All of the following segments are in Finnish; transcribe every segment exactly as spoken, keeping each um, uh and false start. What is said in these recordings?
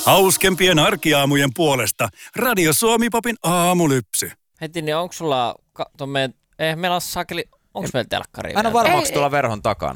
Hauskempien arkiaamujen puolesta Radio Suomi-popin aamulypsy. Heti, niin onko sulla, ka, meidän, ei meillä ole sakeli, onko meillä telkkari? Aina varmaanko tuolla verhon takana?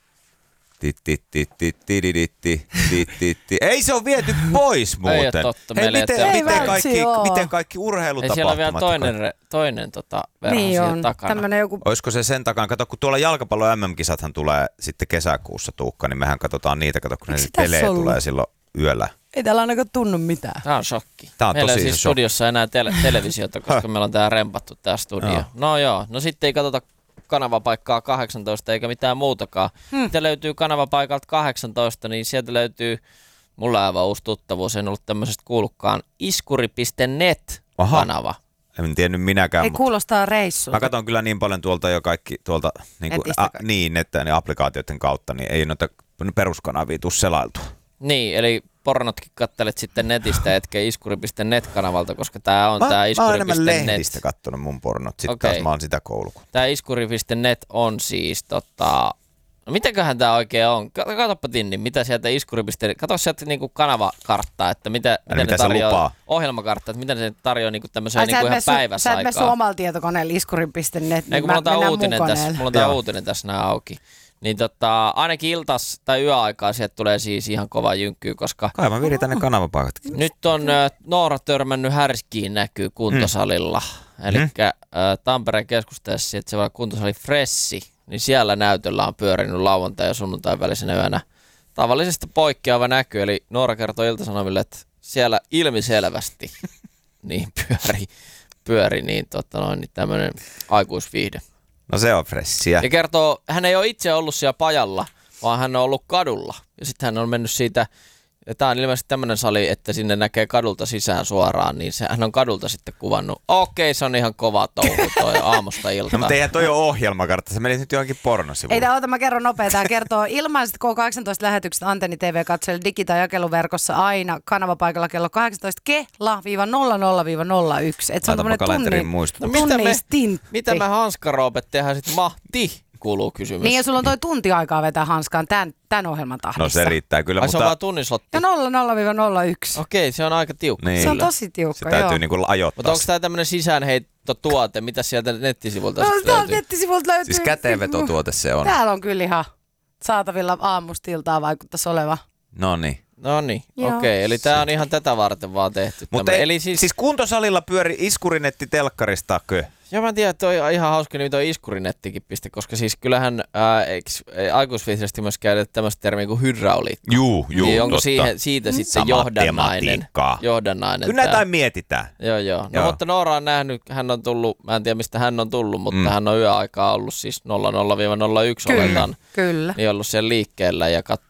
Ei se on viety pois muuten. Ei ole totta. Hei, miten, ei miten, kaikki, miten kaikki urheilutapahtumat? Ei siellä on vielä toinen, toinen tota, verho niin siellä on. takana. Joku... Olisiko se sen takana? Kato, kun tuolla jalkapallon M M-kisathan tulee sitten kesäkuussa, Tuukka, niin mehän katsotaan niitä. Kato, kun ne pelejä tulee silloin yöllä. Ei täällä ainakaan tunnu mitään. Tämä on shokki. Tämä on meillä tosi ei siis shokki. studiossa enää tele- televisiota, koska meillä on tää rempattu tää studio. No. no joo, no sitten ei katsota kanavapaikkaa kahdeksantoista eikä mitään muutakaan. Hmm. Mitä löytyy kanavapaikalta kahdeksantoista, niin sieltä löytyy, mulla on aivan uusi tuttavuus, en ollut tämmöisestä kuullutkaan, iskuri piste net-kanava. En tiennyt minäkään. Ei mutta kuulostaa reissulta. mä katson kyllä niin paljon tuolta jo kaikki tuolta niin, kuin, a, niin että ne applikaatioiden kautta, niin ei noita peruskanavia tule selailtua. Niin, eli pornotkin kattelet sitten netistä, etkä iskuri piste net-kanavalta, koska tää on mä, tää iskuri piste net. Mä oon enemmän lehdistä kattonut mun pornot, sitten okay. Taas mä oon sitä koulukuntaa. Tää iskuri piste net on siis tota... No mitäköhän tää oikein on? Katoppa Tinni, mitä sieltä iskuri piste net... Kato sieltä niinku kanavakarttaa, että mitä, mitä, mitä ne tarjoaa... lupaa? Ohjelmakartta, että mitä ne tarjoaa niinku tämmöiseen niinku ihan su- päiväsaikaan. Sä et me sun omalla tietokoneella iskuri piste net, niin Ei, kun mulla on tää uutinen tässä, mulla on tää uutinen tässä nää auki. Niin tota, ainakin iltas tai yöaikaa sieltä tulee siis ihan kova jynkkyy, koska... Kai mä viritän ne kanavapaikatkin. Nyt on äh, Noora törmännyt härskiin näkyy kuntosalilla. Mm. Eli mm. äh, Tampereen keskusteessa sijaitseva kuntosali Fressi, niin siellä näytöllä on pyörinyt lauantai- ja sunnuntain välisenä yönä tavallisesta poikkeava näky. Eli Noora kertoi Ilta-Sanomille, että siellä ilmiselvästi niin pyöri, pyöri niin, tota noin, niin tämmöinen aikuisviihde. No se on fressiä. Ja kertoo, hän ei ole itse ollut siellä pajalla, vaan hän on ollut kadulla. Ja sitten hän on mennyt siitä, ja tämä on ilmeisesti tämmöinen sali, että sinne näkee kadulta sisään suoraan, niin se, hän on kadulta sitten kuvannut. Okei, se on ihan kova touhu toi aamusta iltaan. No, mutta eihän toi ole ohjelmakartta, se meni nyt johonkin pornosivuun. Ei, oota, mä kerron nopeaa. Tämä kertoo ilmaiset K kahdeksantoista-lähetykset Antenni T V katsojille digi- tai jakeluverkossa aina kanavapaikalla kello kahdeksantoista kela nolla nolla nolla yksi. Et se on tämmöinen tunnin, muistutus. No, mitä me, stintti. mitä me hanskaroopet tehdään sitten mahti? Kuuluu kysymys. Niin, ja sulla on toi tunti aikaa vetää hanskaan tämän, tämän ohjelman tahdissa. No se riittää kyllä, Ai, mutta... se on vaan tunnislotti. Ja nolla nolla nolla yksi. Okei, se on aika tiukka. Niin. Se on tosi tiukka, se täytyy joo. niinku ajoittaa. Mutta onko tämä tämmöinen sisäänheittotuote? Mitä sieltä nettisivuilta No, sitten täältä löytyy? nettisivulta löytyy. Siis käteenvetotuote se on. Täällä on kyllä ihan saatavilla aamustiltaa vaikuttaisi oleva. No niin. No niin, okei. Okay. Eli tämä on ihan tätä varten vaan tehty. Mutta ei, eli siis... siis kuntosalilla pyöri iskurinetti telkkaristakö? Joo, mä en tiedä, että toi ihan hauska nimi toi iskurinettikin piste, koska siis kyllähän ää, eikö aikuisviihteisesti myös käytetään tämmöistä termiä kuin hydrauliikka. Juu, juu, niin onko totta. siihen, siitä sitten Sama johdannainen? tematiikkaa. Johdannainen. Kyllä tää. näitä mietitään. Joo, joo. No Joo. mutta Noora on nähnyt, hän on tullut, mä en tiedä mistä hän on tullut, mutta mm. hän on yöaikaa ollut siis nolla nolla nolla yksi Kyllä, oletan. kyllä. Niin ollut siellä liikkeellä ja katso